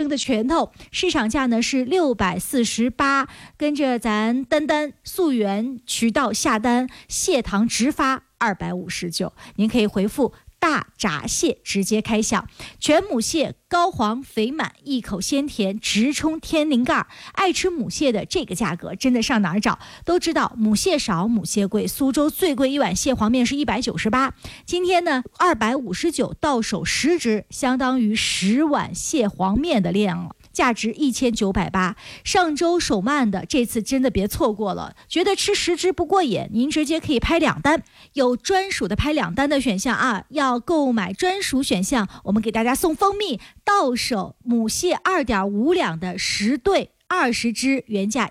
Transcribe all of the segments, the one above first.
蒸的拳头，市场价呢是648，跟着咱丹丹溯源渠道下单，蟹糖直发259，您可以回复大闸蟹直接开箱。全母蟹膏黄肥满，一口鲜甜，直冲天灵盖。爱吃母蟹的这个价格真的上哪儿找？都知道母蟹少母蟹贵，苏州最贵一碗蟹黄面是198，今天呢259到手10只，相当于10碗蟹黄面的量了，价值1980。上周手慢的，这次真的别错过了。觉得吃10只不过瘾，您直接可以拍2单，有专属的拍2单的选项啊。要购买专属选项，我们给大家送蜂蜜，到手母蟹2.5两的10对20只，原价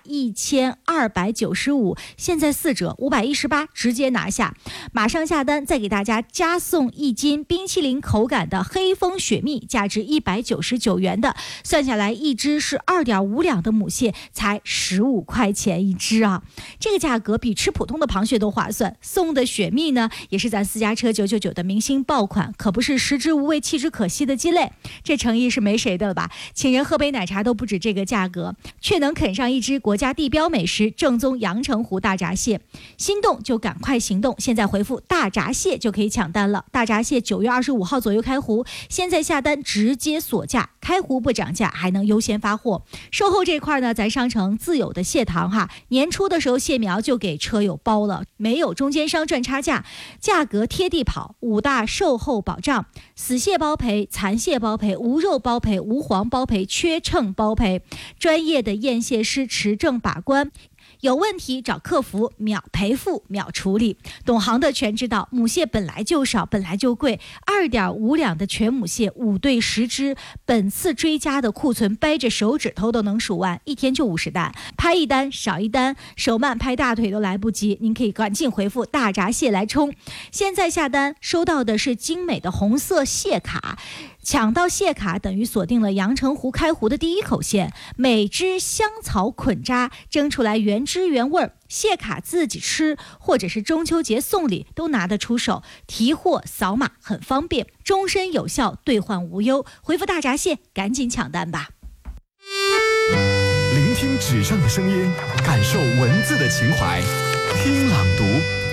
1295，现在4折518，直接拿下。马上下单，再给大家加送1斤冰淇淋口感的黑蜂雪蜜，价值199元的，算下来一只是2.5两的母蟹，才15块钱一只啊！这个价格比吃普通的螃蟹都划算。送的雪蜜呢，也是咱私家车999的明星爆款，可不是食之无味弃之可惜的鸡肋，这诚意是没谁的了吧？请人喝杯奶茶都不止这个价格，却能啃上一只国家地标美食，正宗阳澄湖大闸蟹。心动就赶快行动，现在回复大闸蟹就可以抢单了。大闸蟹9月25号左右开湖，现在下单直接锁价，开湖不涨价，还能优先发货。售后这块呢，咱商城自有的蟹糖哈，年初的时候蟹苗就给车友包了，没有中间商赚差价，价格贴地跑，5大售后保障：死蟹包赔、残蟹包赔、无肉包赔、无黄包赔、缺秤包赔，专业的验蟹师持证把关，有问题找客服，秒赔付秒处理。懂行的全知道，母蟹本来就少，本来就贵，2.5两的全母蟹5对10只，本次追加的库存掰着手指头都能数完，一天就50单，拍一单少一单，手慢拍大腿都来不及。您可以赶紧回复大闸蟹来冲。现在下单收到的是精美的红色蟹卡，抢到蟹卡等于锁定了阳澄湖开湖的第一口蟹，每只香草捆扎，蒸出来原汁原味，蟹卡自己吃或者是中秋节送礼都拿得出手，提货扫码很方便，终身有效，兑换无忧。回复大闸蟹，赶紧抢单吧。 聆听纸上的声音，感受文字的情怀，听朗读。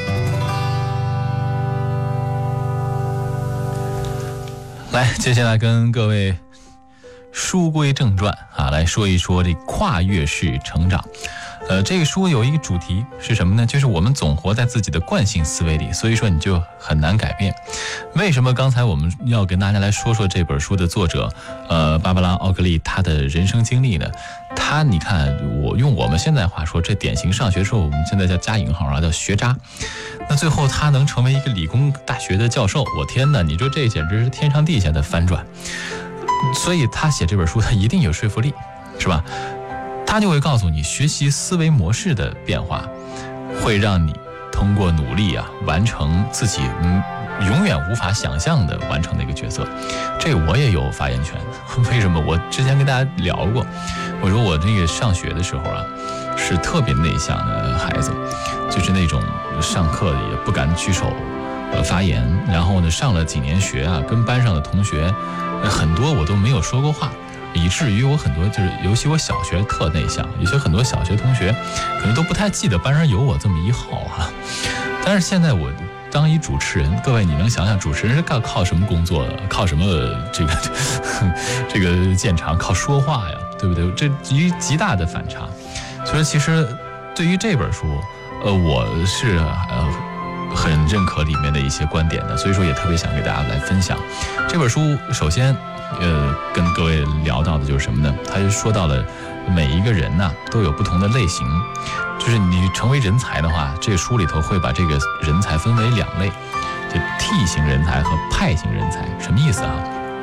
来，接下来跟各位书归正传啊，来说一说这跨越式成长。这个书有一个主题是什么呢？就是我们总活在自己的惯性思维里，所以说你就很难改变。为什么刚才我们要跟大家来说说这本书的作者芭芭拉·奥格利他的人生经历呢？他你看，我用我们现在话说，这典型上学时候我们现在叫加引号啊，叫学渣。那最后他能成为一个理工大学的教授，我天哪，你说这简直是天上地下的翻转。所以他写这本书他一定有说服力，是吧？他就会告诉你，学习思维模式的变化会让你通过努力啊，完成自己永远无法想象的完成的一个角色。这我也有发言权。为什么？我之前跟大家聊过，我说我那个上学的时候啊，是特别内向的孩子，就是那种上课也不敢举手发言，然后呢上了几年学啊，跟班上的同学很多我都没有说过话，以至于我很多就是，尤其我小学特内向，有些很多小学同学可能都不太记得班上有我这么一号啊。但是现在我当一主持人，各位你能想想主持人是靠什么工作的？靠什么这个见长？靠说话呀，对不对？这一极大的反差。所以其实对于这本书，我是很认可里面的一些观点的，所以说也特别想给大家来分享这本书。首先跟各位聊到的就是什么呢？他就说到了每一个人呢都有不同的类型，就是你成为人才的话，这个书里头会把这个人才分为2类，就 T 型人才和派型人才。什么意思啊？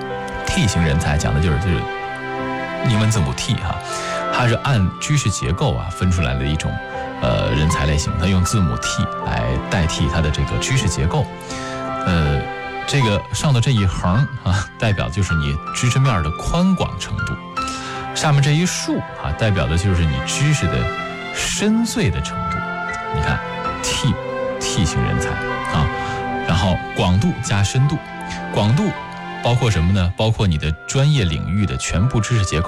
T 型人才讲的就是英文字母 T 哈，它是按知识结构啊分出来的一种人才类型，它用字母 T 来代替它的这个知识结构。这个上的这一横啊，代表就是你知识面的宽广程度；下面这一竖啊，代表的就是你知识的深邃的程度。你看 T 型人才啊，然后广度加深度，广度包括什么呢？包括你的专业领域的全部知识结构。